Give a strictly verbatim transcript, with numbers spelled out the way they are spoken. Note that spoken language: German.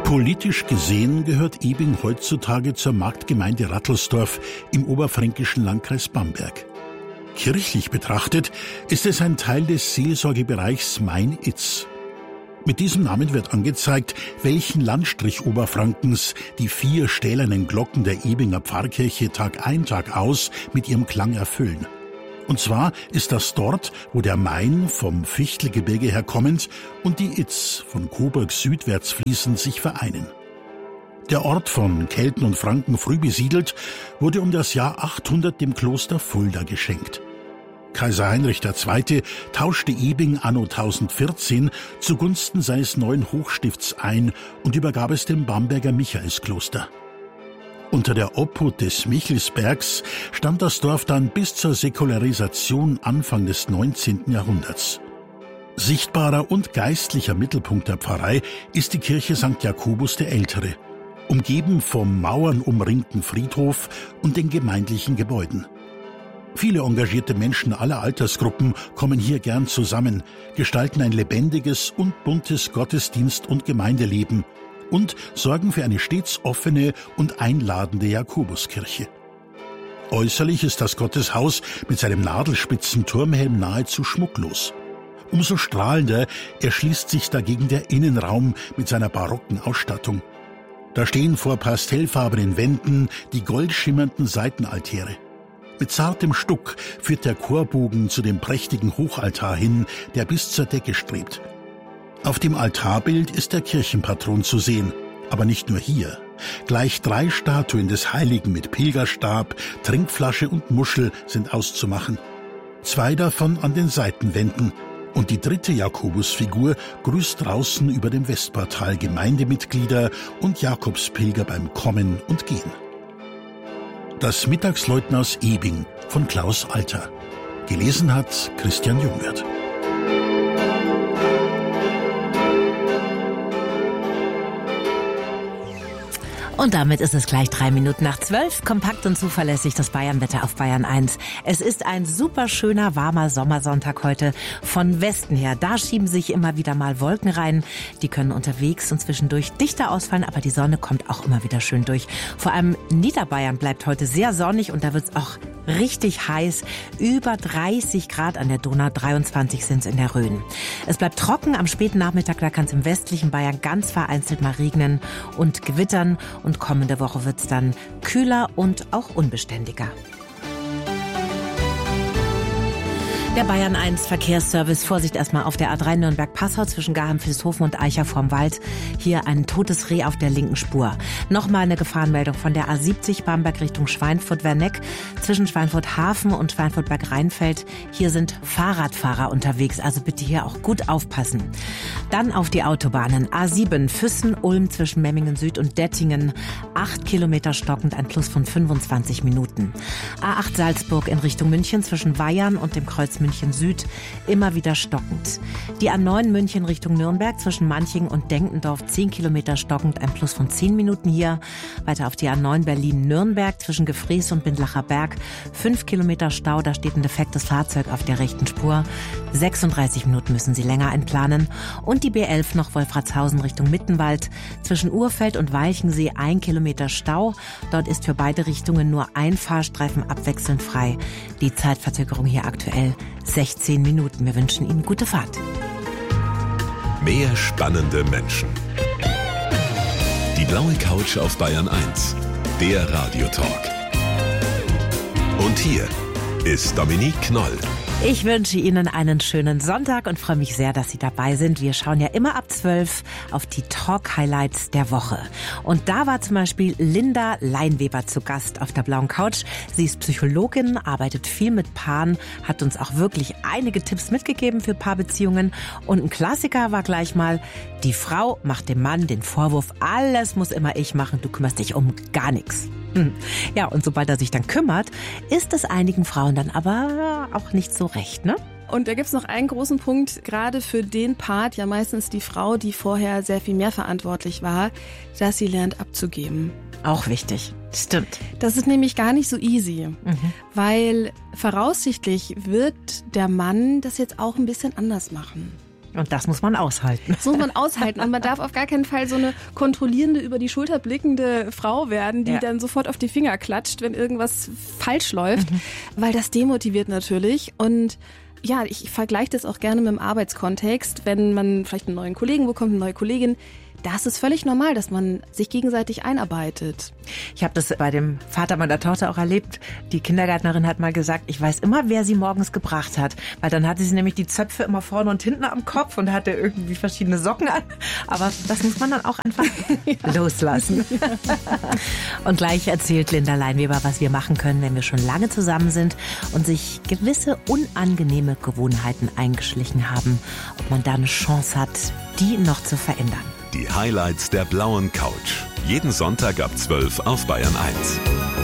Politisch gesehen gehört Ebing heutzutage zur Marktgemeinde Rattelsdorf im oberfränkischen Landkreis Bamberg. Kirchlich betrachtet ist es ein Teil des Seelsorgebereichs Main-Itz. Mit diesem Namen wird angezeigt, welchen Landstrich Oberfrankens die vier stählernen Glocken der Ebinger Pfarrkirche Tag ein, Tag aus mit ihrem Klang erfüllen. Und zwar ist das dort, wo der Main vom Fichtelgebirge her kommend und die Itz von Coburg südwärts fließend sich vereinen. Der Ort, von Kelten und Franken früh besiedelt, wurde um das Jahr achthundert dem Kloster Fulda geschenkt. Kaiser Heinrich der Zweite tauschte Ebing anno tausendvierzehn zugunsten seines neuen Hochstifts ein und übergab es dem Bamberger Michaelskloster. Unter der Obhut des Michelsbergs stand das Dorf dann bis zur Säkularisation Anfang des neunzehnten Jahrhunderts. Sichtbarer und geistlicher Mittelpunkt der Pfarrei ist die Kirche Sankt Jakobus der Ältere, umgeben vom Mauern umringten Friedhof und den gemeindlichen Gebäuden. Viele engagierte Menschen aller Altersgruppen kommen hier gern zusammen, gestalten ein lebendiges und buntes Gottesdienst- und Gemeindeleben und sorgen für eine stets offene und einladende Jakobuskirche. Äußerlich ist das Gotteshaus mit seinem nadelspitzen Turmhelm nahezu schmucklos. Umso strahlender erschließt sich dagegen der Innenraum mit seiner barocken Ausstattung. Da stehen vor pastellfarbenen Wänden die goldschimmernden Seitenaltäre. Mit zartem Stuck führt der Chorbogen zu dem prächtigen Hochaltar hin, der bis zur Decke strebt. Auf dem Altarbild ist der Kirchenpatron zu sehen, aber nicht nur hier. Gleich drei Statuen des Heiligen mit Pilgerstab, Trinkflasche und Muschel sind auszumachen. Zwei davon an den Seitenwänden und die dritte Jakobusfigur grüßt draußen über dem Westportal Gemeindemitglieder und Jakobspilger beim Kommen und Gehen. Das Mittagsläuten aus Ebing von Klaus Alter. Gelesen hat Christian Jungwirth. Und damit ist es gleich drei Minuten nach zwölf. Kompakt und zuverlässig das Bayernwetter auf Bayern eins. Es ist ein super schöner, warmer Sommersonntag heute von Westen her. Da schieben sich immer wieder mal Wolken rein. Die können unterwegs und zwischendurch dichter ausfallen, aber die Sonne kommt auch immer wieder schön durch. Vor allem Niederbayern bleibt heute sehr sonnig und da wird es auch richtig heiß. Über dreißig Grad an der Donau, dreiundzwanzig sind es in der Rhön. Es bleibt trocken am späten Nachmittag, da kann es im westlichen Bayern ganz vereinzelt mal regnen und gewittern. Und kommende Woche wird es dann kühler und auch unbeständiger. Der Bayern eins Verkehrsservice. Vorsicht erstmal auf der A drei Nürnberg-Passau zwischen Garheim-Vilshofen und Eicher vorm Wald. Hier ein totes Reh auf der linken Spur. Nochmal eine Gefahrenmeldung von der A siebzig Bamberg Richtung Schweinfurt-Werneck zwischen Schweinfurt-Hafen und Schweinfurt-Berg-Rheinfeld. Hier sind Fahrradfahrer unterwegs, also bitte hier auch gut aufpassen. Dann auf die Autobahnen. A sieben Füssen-Ulm zwischen Memmingen Süd und Dettingen. Acht Kilometer stockend, ein Plus von fünfundzwanzig Minuten. A acht Salzburg in Richtung München zwischen Weyern und dem Kreuz München Süd immer wieder stockend. Die A neun München Richtung Nürnberg zwischen Manching und Denkendorf zehn Kilometer stockend, ein Plus von zehn Minuten hier. Weiter auf die A neun Berlin-Nürnberg zwischen Gefrees und Bindlacher Berg fünf Kilometer Stau, da steht ein defektes Fahrzeug auf der rechten Spur. sechsunddreißig Minuten müssen Sie länger einplanen. Und die B elf noch Wolfratshausen Richtung Mittenwald zwischen Urfeld und Walchensee ein Kilometer Stau. Dort ist für beide Richtungen nur ein Fahrstreifen abwechselnd frei. Die Zeitverzögerung hier aktuell sechzehn Minuten. Wir wünschen Ihnen gute Fahrt. Mehr spannende Menschen. Die blaue Couch auf Bayern eins. Der Radiotalk. Und hier ist Dominique Knoll. Ich wünsche Ihnen einen schönen Sonntag und freue mich sehr, dass Sie dabei sind. Wir schauen ja immer ab zwölf auf die Talk-Highlights der Woche. Und da war zum Beispiel Linda Leinweber zu Gast auf der blauen Couch. Sie ist Psychologin, arbeitet viel mit Paaren, hat uns auch wirklich einige Tipps mitgegeben für Paarbeziehungen. Und ein Klassiker war gleich mal, die Frau macht dem Mann den Vorwurf, alles muss immer ich machen, du kümmerst dich um gar nichts. Ja, und sobald er sich dann kümmert, ist es einigen Frauen dann aber auch nicht so recht, ne? Und da gibt's noch einen großen Punkt, gerade für den Part, ja meistens die Frau, die vorher sehr viel mehr verantwortlich war, dass sie lernt abzugeben. Auch wichtig, stimmt. Das ist nämlich gar nicht so easy, mhm. weil voraussichtlich wird der Mann das jetzt auch ein bisschen anders machen. Und das muss man aushalten. Das muss man aushalten. Und man darf auf gar keinen Fall so eine kontrollierende, über die Schulter blickende Frau werden, die ja. dann sofort auf die Finger klatscht, wenn irgendwas falsch läuft, mhm. weil das demotiviert natürlich. Und ja, ich vergleiche das auch gerne mit dem Arbeitskontext, wenn man vielleicht einen neuen Kollegen bekommt, eine neue Kollegin. Da ist es völlig normal, dass man sich gegenseitig einarbeitet. Ich habe das bei dem Vater meiner Tochter auch erlebt. Die Kindergärtnerin hat mal gesagt, ich weiß immer, wer sie morgens gebracht hat. Weil dann hatte sie nämlich die Zöpfe immer vorne und hinten am Kopf und hatte irgendwie verschiedene Socken an. Aber das muss man dann auch einfach ja. loslassen. Ja. Und gleich erzählt Linda Leinweber, was wir machen können, wenn wir schon lange zusammen sind und sich gewisse unangenehme Gewohnheiten eingeschlichen haben. Ob man da eine Chance hat, die noch zu verändern. Die Highlights der blauen Couch. Jeden Sonntag ab zwölf auf Bayern eins.